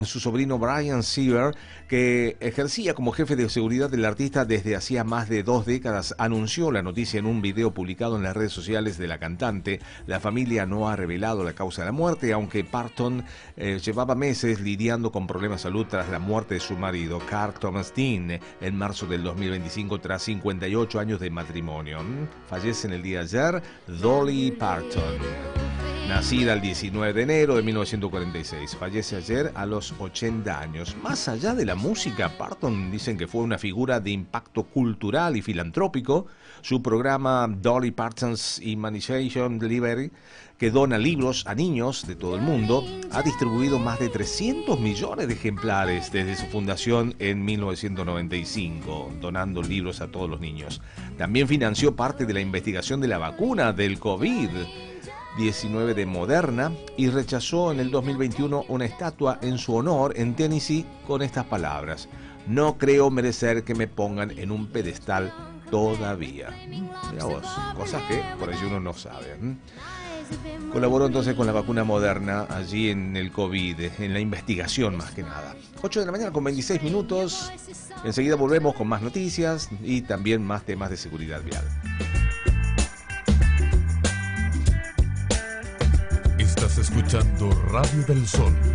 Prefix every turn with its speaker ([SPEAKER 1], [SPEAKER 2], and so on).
[SPEAKER 1] Su sobrino Brian Seaver, que ejercía como jefe de seguridad del artista desde hacía más de 2 décadas, anunció la noticia en un video publicado en las redes sociales de la cantante. La familia no ha revelado la causa de la muerte, aunque Parton llevaba meses lidiando con problemas de salud tras la muerte de su marido, Carl Thomas Dean, en marzo del 2025, tras 58 años de matrimonio. Fallece en el día de ayer Dolly Parton. Nacida el 19 de enero de 1946, fallece ayer a los 80 años. Más allá de la música, Parton dicen que fue una figura de impacto cultural y filantrópico. Su programa Dolly Parton's Imagination Delivery, que dona libros a niños de todo el mundo, ha distribuido más de 300 millones de ejemplares desde su fundación en 1995, donando libros a todos los niños. También financió parte de la investigación de la vacuna del COVID-19 de Moderna y rechazó en el 2021 una estatua en su honor en Tennessee con estas palabras: "No creo merecer que me pongan en un pedestal todavía". Mirá vos, cosas que por allí uno no sabe. Colaboró entonces con la vacuna Moderna allí en el COVID, en la investigación más que nada. 8 de la mañana con 26 minutos. Enseguida volvemos con más noticias y también más temas de seguridad vial.
[SPEAKER 2] Estás escuchando Radio del Sol.